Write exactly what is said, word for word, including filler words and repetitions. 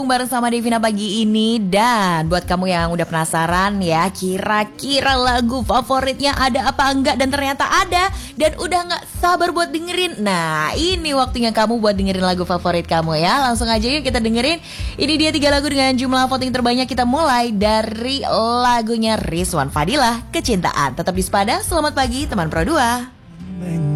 bergabung bareng sama Devina pagi ini. Dan buat kamu yang udah penasaran ya, kira-kira lagu favoritnya ada apa enggak, dan ternyata ada dan udah gak sabar buat dengerin. Nah, ini waktunya kamu buat dengerin lagu favorit kamu ya. Langsung aja yuk kita dengerin. Ini dia tiga lagu dengan jumlah voting terbanyak. Kita mulai dari lagunya Rizwan Fadilah, Kecintaan. Tetap di Sepada. Selamat pagi teman Pro dua.